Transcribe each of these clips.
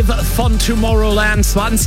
von Tomorrowland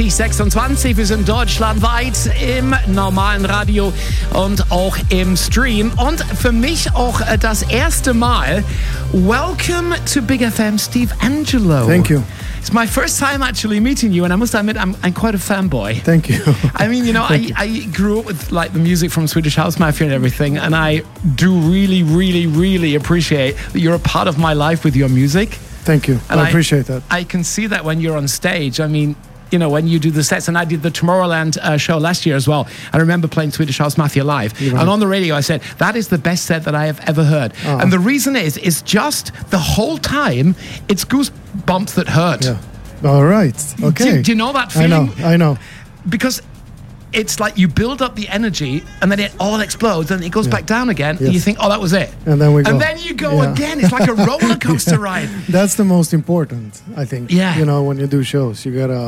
2026. Wir sind deutschlandweit im normalen Radio und auch im Stream. Und für mich auch das erste Mal. Welcome to Big FM, Steve Angello. Thank you. It's my first time actually meeting you, and I must admit I'm quite a fanboy. Thank you. I mean, I grew up with like the music from Swedish House Mafia and everything, and I do really, really, really appreciate that you're a part of my life with your music. Thank you. And I appreciate that. I can see that when you're on stage. I mean, you know, when you do the sets, and I did the Tomorrowland show last year as well. I remember playing Swedish House Mafia live, right. And on the radio I said, that is the best set that I have ever heard. And the reason is just the whole time, it's goosebumps that hurt. Yeah. All right. Okay. Do you know that feeling? I know. Because it's like you build up the energy and then it all explodes and it goes back down again. Yes. And you think, oh, that was it. And then we go. And then you go again. It's like a roller coaster ride. That's the most important, I think. Yeah. You know, when you do shows, you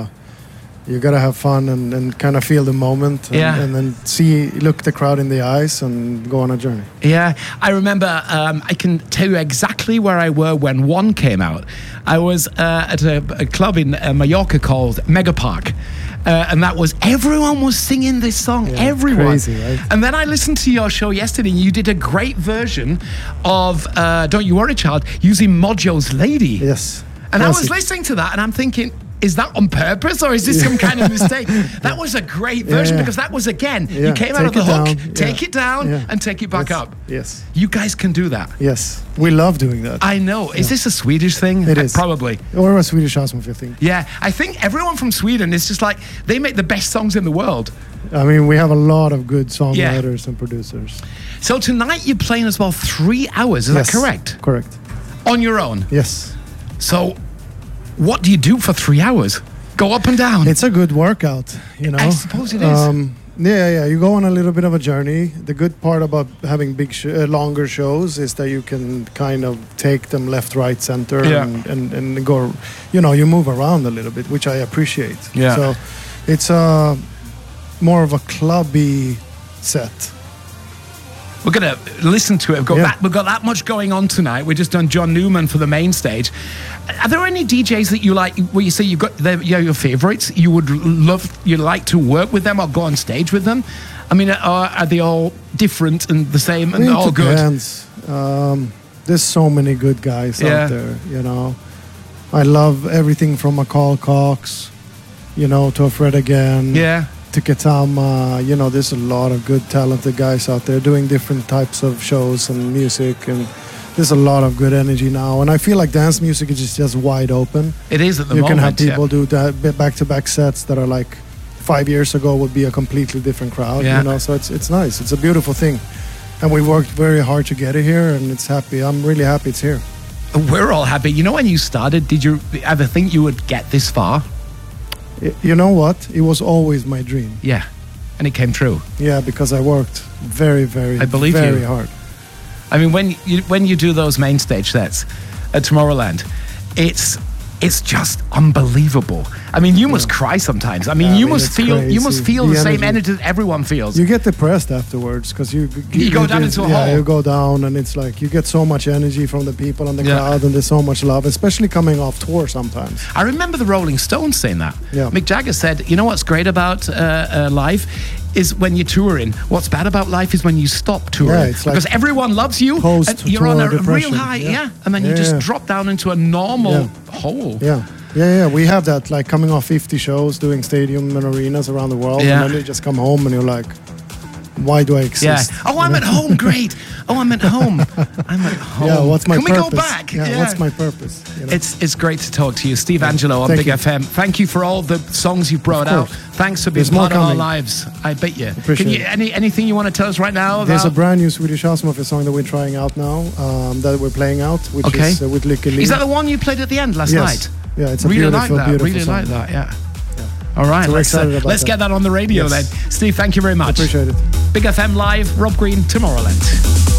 gotta have fun and kind of feel the moment and then look the crowd in the eyes and go on a journey. Yeah, I remember, I can tell you exactly where I were when One came out. I was at a club in Mallorca called Megapark. And that was, everyone was singing this song, everyone. Crazy, right? And then I listened to your show yesterday and you did a great version of Don't You Worry Child using Mojo's Lady. Yes. And I was listening to that and I'm thinking, is that on purpose or is this some kind of mistake? That was a great version because that was, again, you came out of the hook, take it down and take it back up. Yes. You guys can do that. Yes. We love doing that. I know. Is this a Swedish thing? It is. Probably. Or a Swedish House Mafia thing. Yeah. I think everyone from Sweden is just like, they make the best songs in the world. I mean, we have a lot of good songwriters and producers. So tonight you're playing as well 3 hours, is that correct? Correct. On your own? Yes. So what do you do for 3 hours? Go up and down? It's a good workout, you know. I suppose it is. Yeah. You go on a little bit of a journey. The good part about having longer shows is that you can kind of take them left, right, center, and go. You know, you move around a little bit, which I appreciate. Yeah. So it's more of a clubby set. We're going to listen to it. We've got that much going on tonight. We've just done John Newman for the main stage. Are there any DJs that you like, where you say you've got your favorites, you like to work with them or go on stage with them? I mean, are they all different and the same and all good? Depends. There's so many good guys out there, you know. I love everything from a Carl Cox, you know, to a Fred again. Yeah. To Ketama, you know, there's a lot of good, talented guys out there doing different types of shows and music, and there's a lot of good energy now. And I feel like dance music is just wide open. It is at the moment. You can have people do that back-to-back sets that are like 5 years ago would be a completely different crowd. You know, so it's nice. It's a beautiful thing, and we worked very hard to get it here, and it's happy. I'm really happy it's here. We're all happy. You know, when you started, did you ever think you would get this far? You know what? It was always my dream. Yeah, and it came true. Yeah, because I worked very, very, very hard. I mean, when you do those main stage sets at Tomorrowland, it's just unbelievable. I mean, you must cry sometimes. I mean, you must feel the same energy that everyone feels. You get depressed afterwards because you go down into a hole. Yeah, you go down, and it's like you get so much energy from the people and the crowd, and there's so much love, especially coming off tour sometimes. I remember the Rolling Stones saying that. Yeah. Mick Jagger said, you know what's great about life is when you're touring. What's bad about life is when you stop touring. Yeah, it's because like everyone loves you, and you're on a real high, and then you just drop down into a normal hole. Yeah. We have that, like coming off 50 shows, doing stadium and arenas around the world, and then you just come home and you're like, why do I exist? Yeah. Oh, I'm at home. Great. Oh, I'm at home. I'm at home. Yeah, what's my purpose? Can we go back? Yeah, what's my purpose? You know? It's great to talk to you. Steve Angello on Big FM. Thank you for all the songs you've brought out. Thanks for being part of our lives. I bet you. Anything you want to tell us right now? There's a brand new Swedish House Mafia song that we're trying out now, that we're playing out, which is with Lykke Li. Is that the one you played at the end last night? Yeah, it's a beautiful song. Really like that, yeah. All right, so let's get that on the radio then. Steve, thank you very much. Appreciate it. Big FM Live, Rob Green, Tomorrowland.